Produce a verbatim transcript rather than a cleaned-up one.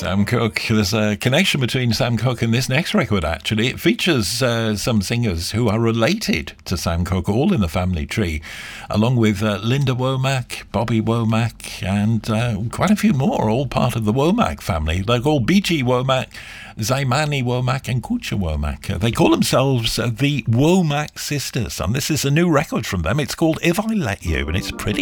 Sam Cooke. There's a connection between Sam Cooke and this next record, actually. It features uh, some singers who are related to Sam Cooke, all in the family tree, along with uh, Linda Womack, Bobby Womack, and uh, quite a few more, all part of the Womack family. They're called B G Womack, Zaimani Womack, and Kucha Womack. Uh, they call themselves uh, the Womack Sisters, and this is a new record from them. It's called If I Let You, and it's pretty